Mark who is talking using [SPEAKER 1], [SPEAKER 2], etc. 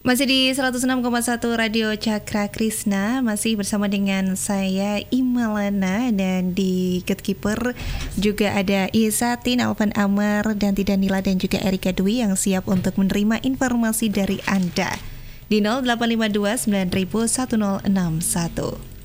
[SPEAKER 1] Masih di 106,1 Radio Cakra Krisna, masih bersama dengan saya Imalana, dan di Gatekeeper juga ada Isatin, Alvan Amar, dan Danila dan juga Erika Dwi yang siap untuk menerima informasi dari Anda di 0852 9000 1061.